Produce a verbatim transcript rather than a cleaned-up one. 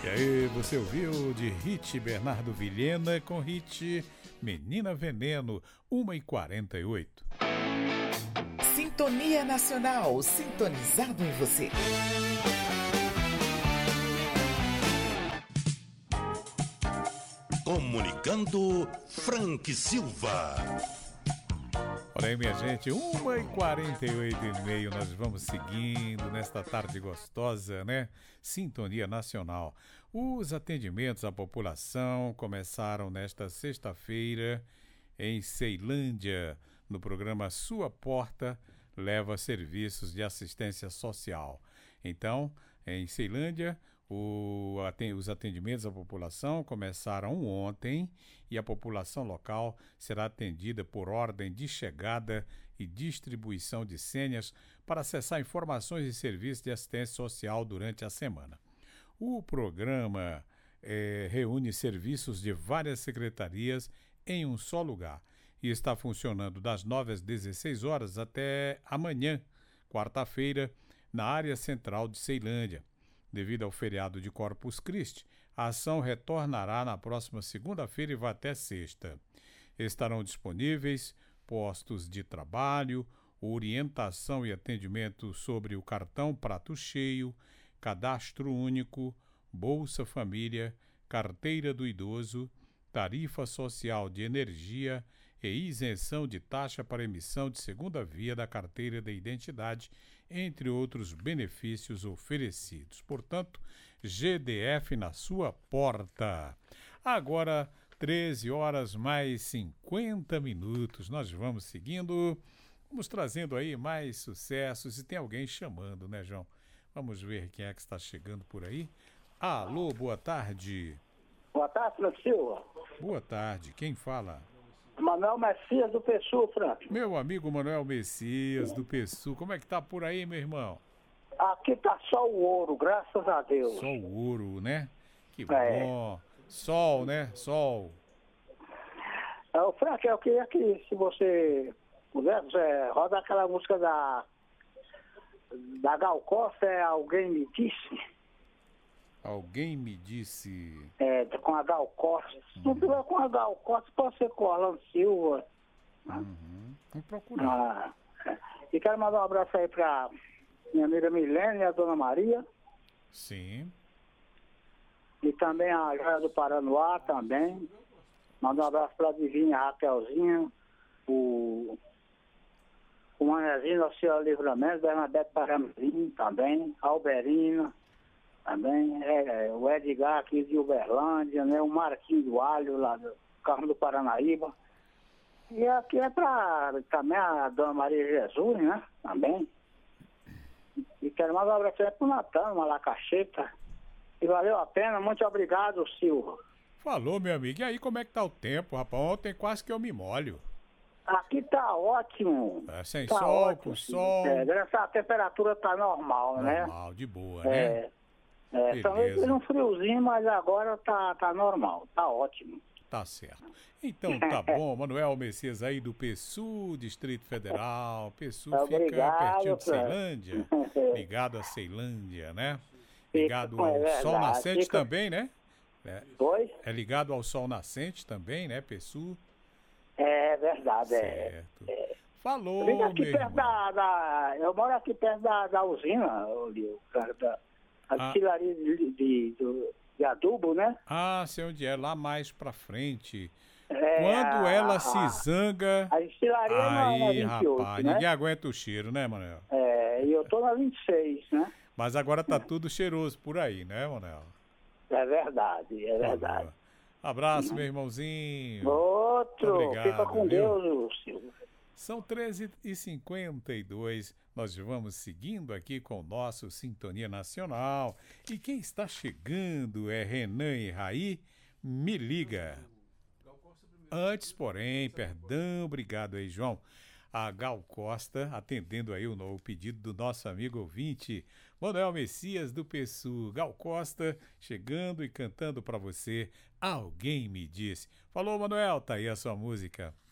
E aí, você ouviu de hit Bernardo Vilhena com hit Menina Veneno, uma e quarenta e oito. Sintonia Nacional, sintonizado em você. Comunicando Frank Silva. Olha aí, minha gente, uma e quarenta e oito e meio, nós vamos seguindo nesta tarde gostosa, né? Sintonia Nacional. Os atendimentos à população começaram nesta sexta-feira em Ceilândia, no programa Sua Porta Leva Serviços de Assistência Social. Então, em Ceilândia, o, os atendimentos à população começaram ontem e a população local será atendida por ordem de chegada e distribuição de senhas para acessar informações e serviços de assistência social durante a semana. O programa eh, reúne serviços de várias secretarias em um só lugar e está funcionando das nove às dezesseis horas até amanhã, quarta-feira, na área central de Ceilândia. Devido ao feriado de Corpus Christi, a ação retornará na próxima segunda-feira e vai até sexta. Estarão disponíveis postos de trabalho, orientação e atendimento sobre o cartão Prato Cheio, cadastro único, Bolsa Família, carteira do idoso, tarifa social de energia e isenção de taxa para emissão de segunda via da carteira de identidade, entre outros benefícios oferecidos. Portanto, G D F na sua porta. Agora, treze horas mais cinquenta minutos. Nós vamos seguindo, vamos trazendo aí mais sucessos. E tem alguém chamando, né, João? Vamos ver quem é que está chegando por aí. Alô, boa tarde. Boa tarde, Frank Silva. Boa tarde. Quem fala? Manuel Messias do Pessu, Frank. Meu amigo Manuel Messias do Pessu. Como é que tá por aí, meu irmão? Aqui tá só o ouro, graças a Deus. Só o ouro, né? Que É. bom. Sol, né? Sol. É, o Frank, eu queria que, se você puder, você roda aquela música da da Gal Costa, é Alguém Me Disse. Alguém me disse... É, com a Gal Costa. Se não tiver com a Gal Costa, pode ser com o Orlando Silva. Uhum. Vamos procurar. Ah, é. E quero mandar um abraço aí pra minha amiga Milene e a Dona Maria. Sim. E também a Joia do Paranoá também. Mandar um abraço pra Divinha Raquelzinha, o, o Manezinho da Senhora Livramento, Bernadette Paramazinho também, a Alberina também, é, o Edgar aqui de Uberlândia, né, o Marquinhos do Alho lá do Carmo do Paranaíba. E aqui é pra também a Dona Maria Jesus, né, também. E quero mandar um abraço aí pro Natan, uma lacacheta. E valeu a pena, muito obrigado, Silva. Falou, meu amigo. E aí, como é que tá o tempo, rapaz? Ontem quase que eu me molho. Aqui tá ótimo. É, sem tá sol, ótimo, com sim. sol. É, graças a temperatura tá normal, né? Normal, de boa, né? É, é talvez Beleza. seja um friozinho, mas agora tá, tá normal, tá ótimo. Tá certo. Então tá bom, Manuel Messias aí do Pessu, Distrito Federal. Pessu fica Obrigado, pertinho de Fran. Ceilândia, ligado a Ceilândia, né? Fica, Ligado é ao verdade, sol nascente fica- também, né? É, Oi? é ligado ao sol nascente também, né, Pessu? É verdade, é. Certo. Falou, Fica aqui meu perto irmão. da, da. Eu moro aqui perto da, da usina, ali, o cara da a Ah. destilaria de, de, do- de adubo, né? Ah, sei onde é, lá mais pra frente. É, Quando a- ela a- se zanga, A destilaria é na, na aí, vinte e oito, rapaz, né? ninguém aguenta o cheiro, né, Manuel? É, e eu tô na vinte e seis, né? Mas agora tá tudo cheiroso por aí, né, Manuel? É verdade, é verdade. Falou. Abraço, meu irmãozinho. Outro, Obrigado, fica com viu? Deus, Silvio. São treze e cinquenta e dois. Nós vamos seguindo aqui com o nosso Sintonia Nacional. E quem está chegando é Renan e Raí. Me liga. Antes, porém, perdão, obrigado aí, João. A Gal Costa, atendendo aí o novo pedido do nosso amigo ouvinte, Manuel Messias do Pessu. Gal Costa, chegando e cantando para você, Alguém Me Disse. Falou, Manuel, tá aí a sua música.